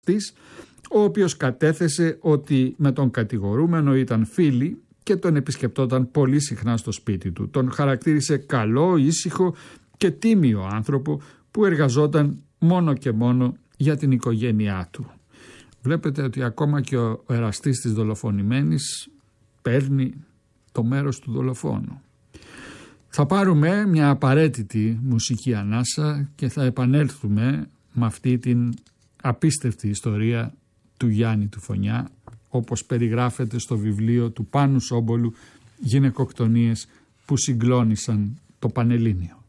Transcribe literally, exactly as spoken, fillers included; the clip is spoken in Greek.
ο οποίος κατέθεσε ότι με τον κατηγορούμενο ήταν φίλοι και τον επισκεπτόταν πολύ συχνά στο σπίτι του. Τον χαρακτήρισε καλό, ήσυχο και τίμιο άνθρωπο που εργαζόταν μόνο και μόνο για την οικογένειά του. Βλέπετε ότι ακόμα και ο εραστής της δολοφονημένης παίρνει το μέρος του δολοφόνου. Θα πάρουμε μια απαραίτητη μουσική ανάσα και θα επανέλθουμε με αυτή την απίστευτη ιστορία του Γιάννη του Φωνιά, όπως περιγράφεται στο βιβλίο του Πάνου Σόμπολου «Γυναικοκτονίες που συγκλώνησαν το Πανελλήνιο».